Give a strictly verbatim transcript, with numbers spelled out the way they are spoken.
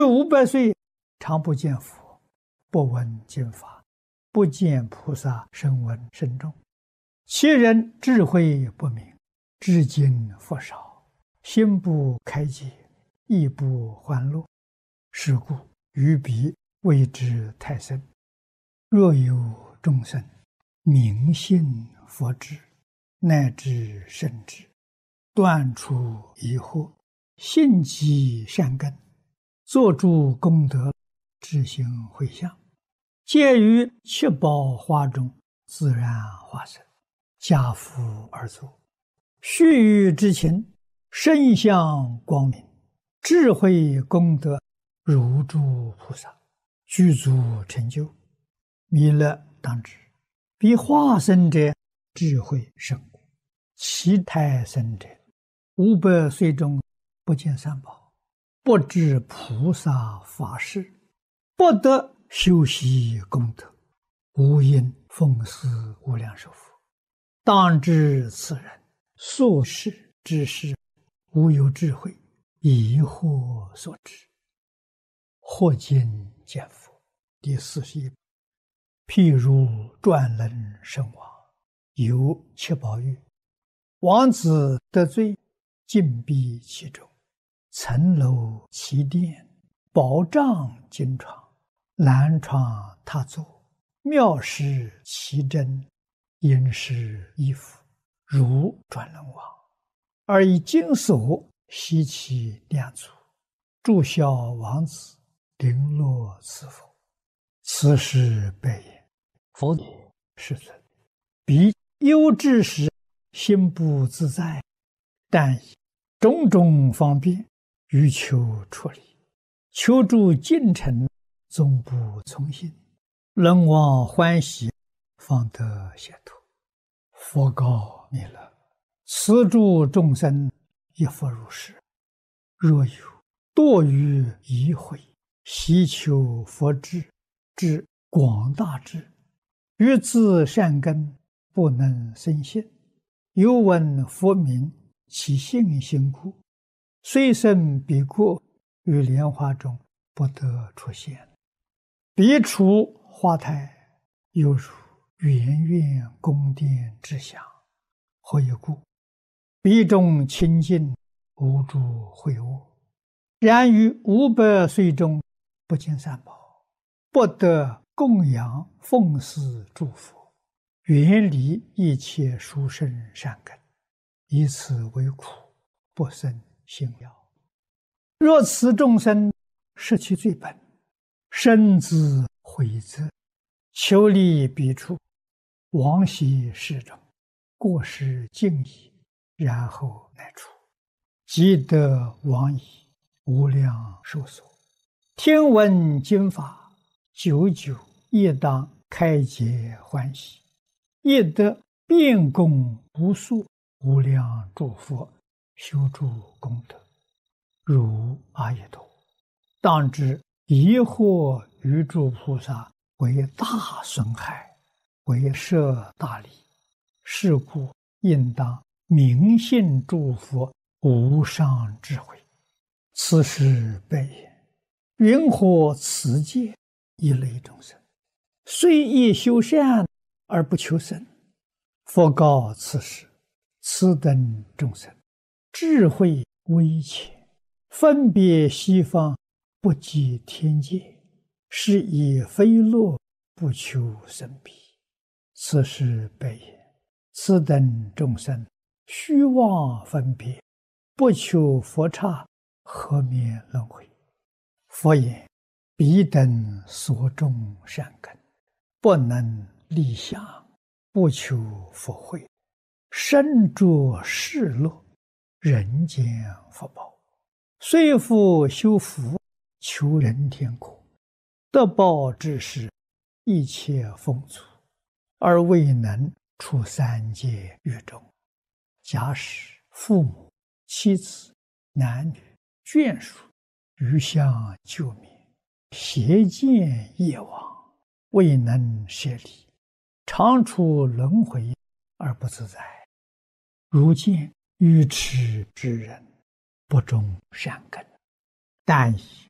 五百岁常不见佛，不闻经法，不见菩萨声闻声众，其人智慧不明，至今佛少，心不开解，意不欢乐。是故于彼谓之太深。若有众生明信佛智，乃至圣智，断除疑惑，信积善根，作诸功德，知行回向，皆于七宝花中自然化身，家父而坐，须臾之情，身相光明，智慧功德如诸菩萨，具足成就。弥勒当知，彼化身者智慧甚故，其胎生者五百岁中不见三宝，不知菩萨法事，不得修习功德，无因奉事无量寿佛。当知此人所事之事，无有智慧，疑惑所致。或今见佛第四十一。譬如转轮圣王，有七宝玉，王子得罪，禁闭其中，层楼其殿，宝帐金床，兰床榻座，妙施其珍，殷实衣服，如转轮王，而以金锁悉其两足，祝孝王子，绫罗赐佛。此时白言：佛也，世尊，彼忧之时，心不自在，但以种种方便，欲求出离，求助近臣，终不从心，人望欢喜，方得解脱。佛告弥勒：此诸众生亦复如是。若有堕于疑悔，希求佛智，至广大智，于自善根不能生信，又闻佛名，其信心故，虽生彼国，于莲花中不得出现。彼处花台，犹如圆圆宫殿之祥。何以故？彼中清净，无诸秽恶。然于五百岁中，不见三宝，不得供养奉祀诸佛，远离一切殊胜善根，以此为苦，不生信了。若此众生失其罪本，深自悔责，求离彼处，往昔世中，过失尽已，然后乃出，即得往矣，无量寿所。听闻经法，久久亦当开解欢喜，亦得遍供无数无量诸佛，修诸功德，如阿逸多。当知疑惑于诸菩萨，为大损害，为摄大利。是故应当明信诸佛无上智慧。此时白言：云何此界一类众生，虽亦修善而不求生？佛告此时：此等众生，智慧微浅，分别西方，不及天界，是以非乐，不求生彼。此时白言：此等众生，虚妄分别，不求佛刹，何免轮回？佛言：彼等所种善根，不能立想，不求佛慧，身着世乐，人间福报，虽复修福，求人天国，得报之时，一切丰足，而未能出三界狱中。假使父母、妻子、男女、眷属，余相救灭，邪见业往，未能舍离，常处轮回而不自在。如见愚痴之人，不种善根，但以